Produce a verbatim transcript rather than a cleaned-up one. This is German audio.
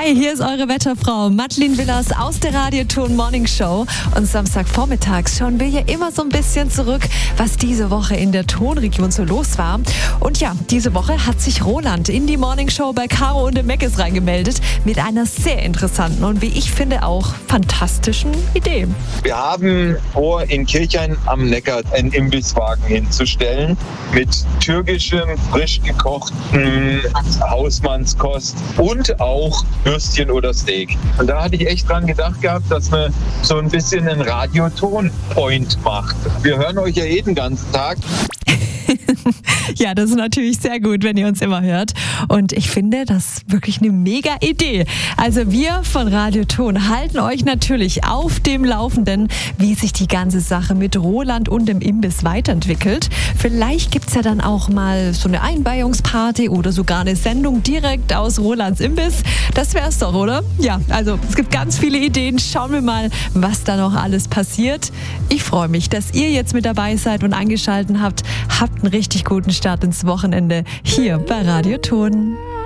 Hi, hier ist eure Wetterfrau Madeleine Willers aus der Radioton Morning Show. Und Samstagvormittags schauen wir hier immer so ein bisschen zurück, was diese Woche in der Tonregion so los war. Und ja, diese Woche hat sich Roland in die Morning Show bei Caro und dem Meckes reingemeldet mit einer sehr interessanten und wie ich finde auch fantastischen Idee. Wir haben vor, in Kirchhain am Neckar einen Imbisswagen hinzustellen mit türkischem, frisch gekochten Hausmannskost und auch Würstchen oder Steak. Und da hatte ich echt dran gedacht gehabt, dass man so ein bisschen einen Radioton-Point macht. Wir hören euch ja jeden ganzen Tag. Ja, das ist natürlich sehr gut, wenn ihr uns immer hört. Und ich finde, das ist wirklich eine mega Idee. Also wir von Radioton halten euch natürlich auf dem Laufenden, wie sich die ganze Sache mit Roland und dem Imbiss weiterentwickelt. Vielleicht gibt's ja dann auch mal so eine Einweihungsparty oder sogar eine Sendung direkt aus Rolands Imbiss. Das wär's doch, oder? Ja, also es gibt ganz viele Ideen. Schauen wir mal, was da noch alles passiert. Ich freue mich, dass ihr jetzt mit dabei seid und eingeschaltet habt. Habt einen richtig guten Start ins Wochenende hier bei Radioton.